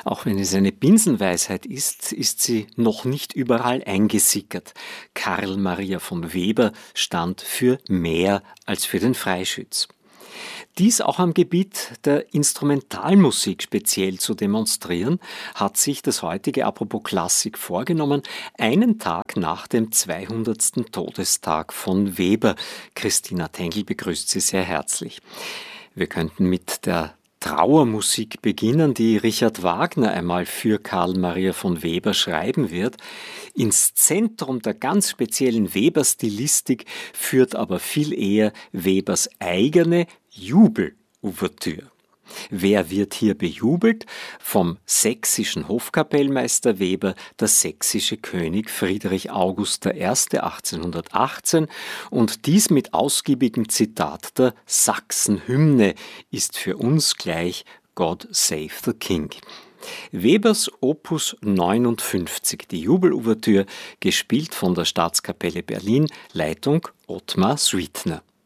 Auch wenn es eine Binsenweisheit ist, ist sie noch nicht überall eingesickert. Karl Maria von Weber stand für mehr als für den Freischütz. Dies auch am Gebiet der Instrumentalmusik speziell zu demonstrieren, hat sich das heutige Apropos Klassik vorgenommen, einen Tag nach dem 200. Todestag von Weber. Christina Tengl begrüßt Sie sehr herzlich. Wir könnten mit der Trauermusik beginnen, die Richard Wagner einmal für Karl Maria von Weber schreiben wird. Ins Zentrum der ganz speziellen Weber-Stilistik führt aber viel eher Webers eigene Jubel-Ouvertüre. Wer wird hier bejubelt? Vom sächsischen Hofkapellmeister Weber, der sächsische König Friedrich August I. 1818, und dies mit ausgiebigem Zitat der Sachsenhymne ist für uns gleich God Save the King. Webers Opus 59, die Jubel-Ouvertüre, gespielt von der Staatskapelle Berlin, Leitung Ottmar Suitner.